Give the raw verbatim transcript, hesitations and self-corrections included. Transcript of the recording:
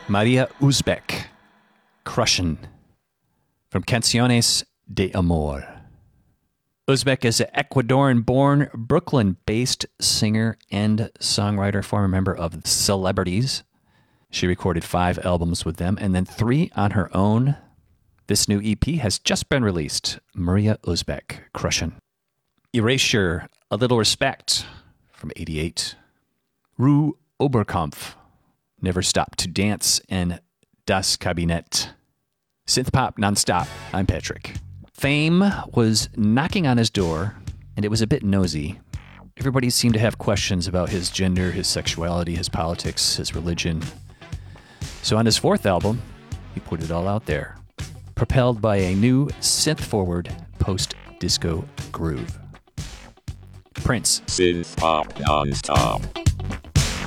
Maria Uzbek, Crushin', from Canciones de Amor. Uzbek is an Ecuadorian-born, Brooklyn-based singer and songwriter, former member of Celebrities. She recorded five albums with them and then three on her own. This new E P has just been released. Maria Uzbek, Crushin'. Erasure, A Little Respect, from eighty-eight. Rue Oberkampf, Never Stop to Dance, and Das Kabinett. Synth pop nonstop. I'm Patrick. Fame was knocking on his door, and it was a bit nosy. Everybody seemed to have questions about his gender, his sexuality, his politics, his religion. So on his fourth album, he put it all out there, propelled by a new synth-forward post-disco groove. Prince. Synth pop non-stop.